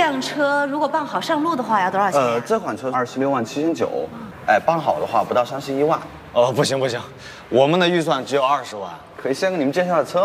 辆车如果办好上路的话，要多少钱？ 这款车26.79000，哎，办好的话不到31万。 不行不行，我们的预算只有20万。 可以先给你们介绍的车